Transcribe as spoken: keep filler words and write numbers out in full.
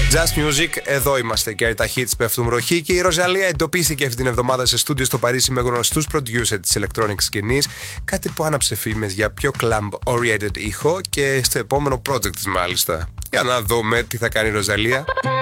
Just Music, εδώ είμαστε και τα hits πέφτουν βροχή και η Ροζαλία εντοπίστηκε αυτή την εβδομάδα σε στούντιο στο Παρίσι με γνωστούς producer της electronic σκηνής, κάτι που άναψε φήμες για πιο club-oriented ήχο και στο επόμενο project της μάλιστα. Για να δούμε τι θα κάνει η Ροζαλία.